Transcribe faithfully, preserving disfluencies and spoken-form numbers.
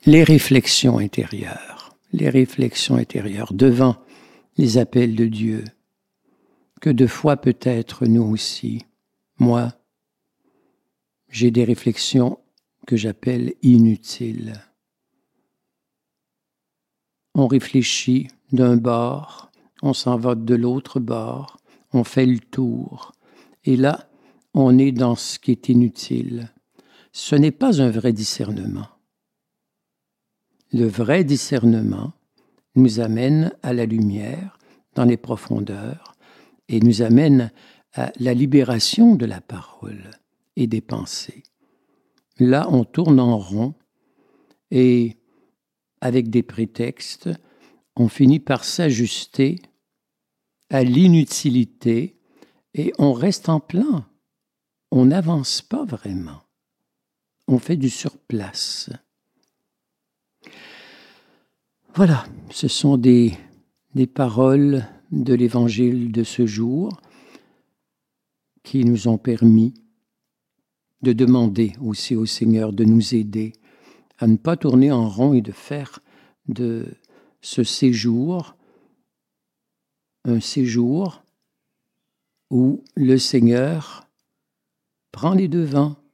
les réflexions intérieures, les réflexions intérieures devant les appels de Dieu, que de fois peut-être nous aussi, moi, j'ai des réflexions que j'appelle inutiles. On réfléchit d'un bord, on s'en va de l'autre bord, on fait le tour, et là, on est dans ce qui est inutile. Ce n'est pas un vrai discernement. Le vrai discernement nous amène à la lumière, dans les profondeurs, et nous amène à la libération de la parole et des pensées. Là, on tourne en rond, et avec des prétextes, on finit par s'ajuster à l'inutilité, et on reste en plan. On n'avance pas vraiment. On fait du surplace. Voilà, ce sont des, des paroles de l'Évangile de ce jour qui nous ont permis de demander aussi au Seigneur de nous aider à ne pas tourner en rond et de faire de ce séjour un séjour où le Seigneur prend les devants